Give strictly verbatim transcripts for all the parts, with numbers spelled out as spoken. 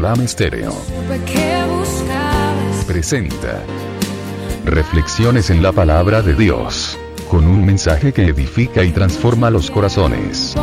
Rolam Stereo presenta Reflexiones en la Palabra de Dios, con un mensaje que edifica y transforma los corazones.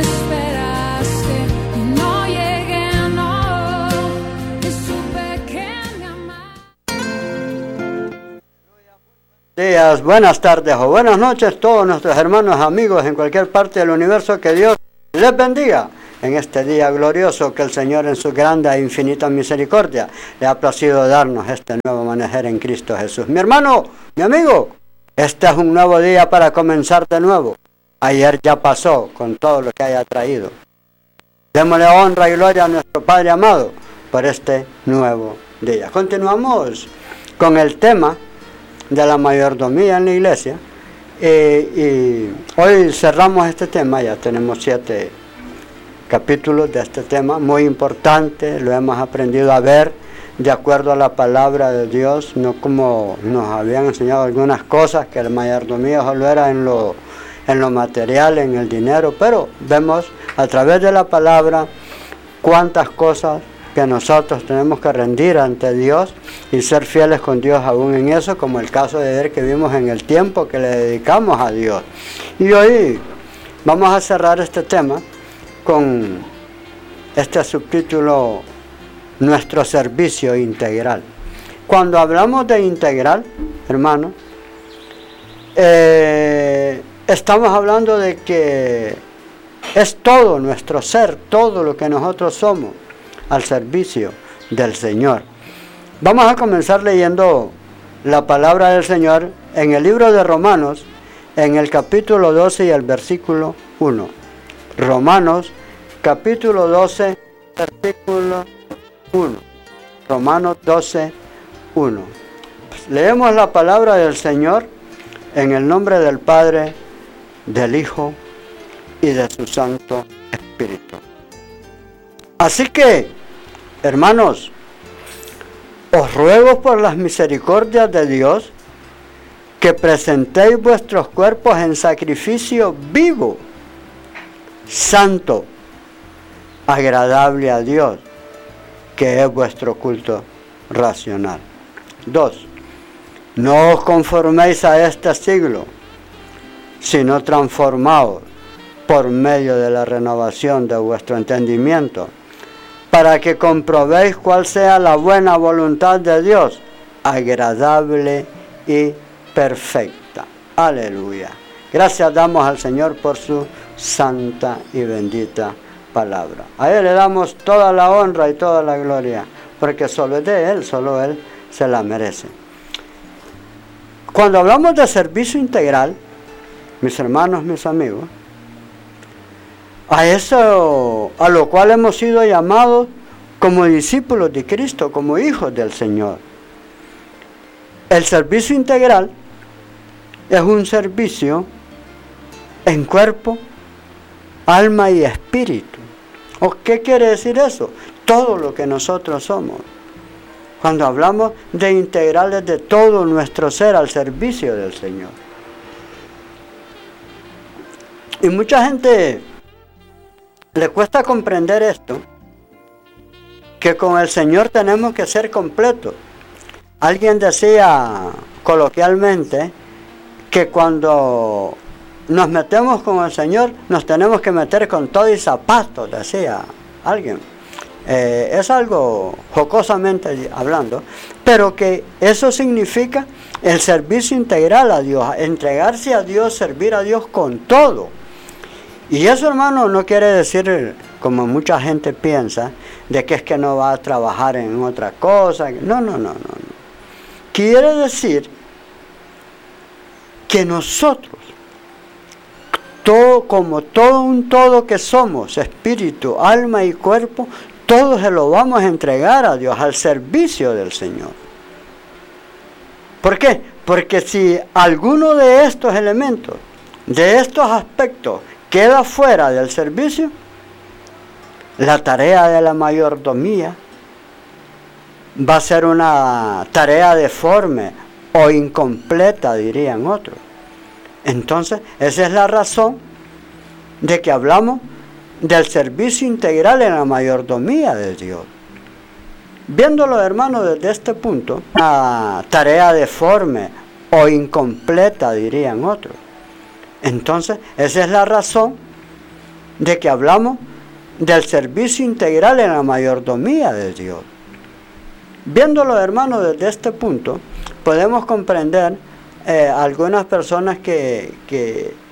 Días, buenas tardes o buenas noches todos nuestros hermanos, amigos en cualquier parte del universo. Que Dios les bendiga en este día glorioso que el Señor en su grande e infinita misericordia le ha placido darnos este nuevo amanecer en Cristo Jesús. Mi hermano, mi amigo, este es un nuevo día para comenzar de nuevo. Ayer ya pasó con todo lo que haya traído. Démosle honra y gloria a nuestro Padre amado por este nuevo día. Continuamos con el tema de la mayordomía en la iglesia, eh, y hoy cerramos este tema. Ya tenemos siete capítulos de este tema muy importante. Lo hemos aprendido a ver de acuerdo a la palabra de Dios, no como nos habían enseñado algunas cosas, que la mayordomía solo era en lo, en lo material, en el dinero, pero vemos a través de la palabra cuántas cosas que nosotros tenemos que rendir ante Dios y ser fieles con Dios aún en eso, como el caso de ver que vimos en el tiempo que le dedicamos a Dios. Y hoy vamos a cerrar este tema con este subtítulo: nuestro servicio integral. Cuando hablamos de integral, hermano, eh, estamos hablando de que es todo nuestro ser, todo lo que nosotros somos, al servicio del Señor. Vamos a comenzar leyendo la palabra del Señor en el libro de Romanos, en el capítulo doce y el versículo uno. Romanos, capítulo doce, versículo uno. Romanos doce, uno. Pues leemos la palabra del Señor en el nombre del Padre, del Hijo y de su Santo Espíritu. Así que, hermanos, os ruego por las misericordias de Dios que presentéis vuestros cuerpos en sacrificio vivo, santo, agradable a Dios, que es vuestro culto racional. Dos. No os conforméis a este siglo, sino transformaos por medio de la renovación de vuestro entendimiento, para que comprobéis cuál sea la buena voluntad de Dios, agradable y perfecta. Aleluya. Gracias damos al Señor por su santa y bendita palabra. A Él le damos toda la honra y toda la gloria, porque solo es de Él, solo Él se la merece. Cuando hablamos de servicio integral, mis hermanos, mis amigos, a eso a lo cual hemos sido llamados como discípulos de Cristo, como hijos del Señor. El servicio integral es un servicio en cuerpo, alma y espíritu. ¿O qué quiere decir eso? Todo lo que nosotros somos. Cuando hablamos de integrales de todo nuestro ser al servicio del Señor. Y mucha gente le cuesta comprender esto, que con el Señor tenemos que ser completos. Alguien decía coloquialmente que cuando nos metemos con el Señor nos tenemos que meter con todo y zapatos, decía alguien. Eh, es algo jocosamente hablando, pero que eso significa el servicio integral a Dios, entregarse a Dios, servir a Dios con todo. Y eso, hermano, no quiere decir, como mucha gente piensa, de que es que no va a trabajar en otra cosa. No, no, no, no. no. Quiere decir que nosotros, todo, como todo un todo que somos, espíritu, alma y cuerpo, todo se lo vamos a entregar a Dios, al servicio del Señor. ¿Por qué? Porque si alguno de estos elementos, de estos aspectos, queda fuera del servicio, la tarea de la mayordomía va a ser una tarea deforme o incompleta, dirían otros. Entonces, esa es la razón de que hablamos del servicio integral en la mayordomía de Dios. Viéndolo, hermanos, desde este punto, una tarea deforme o incompleta, dirían otros. Entonces, esa es la razón de que hablamos del servicio integral en la mayordomía de Dios. Viéndolo, hermanos, desde este punto, podemos comprender eh, algunas personas que, que